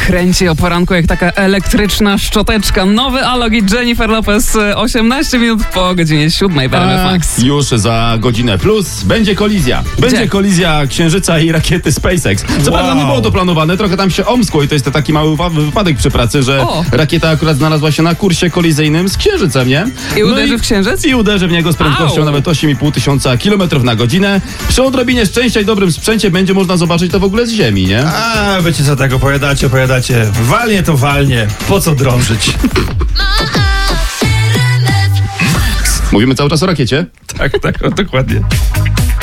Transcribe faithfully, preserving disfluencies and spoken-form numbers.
kręci o poranku jak taka elektryczna szczoteczka. Nowy Alok i Jennifer Lopez, osiemnaście minut po godzinie siódmej w R M F Max. Już za godzinę plus będzie kolizja. Będzie Gdzie? kolizja Księżyca i rakiety SpaceX. Co Wow. prawda nie było to planowane, trochę tam się omskło i to jest taki mały wypa- wypadek przy pracy, że O. rakieta akurat znalazła się na kursie kolizyjnym z Księżycem, nie? I uderzy w Księżyc? I uderzy w niego z prędkością Au. nawet osiem i pół tysiąca kilometrów na godzinę. Przy odrobinie szczęścia i dobrym sprzęcie będzie można zobaczyć to w ogóle z Ziemi, nie? A, wiecie co, tak opowiadacie, opowiadacie. Walnie to walnie. Po co drążyć? Mówimy cały czas o rakiecie. Tak, tak, o, dokładnie.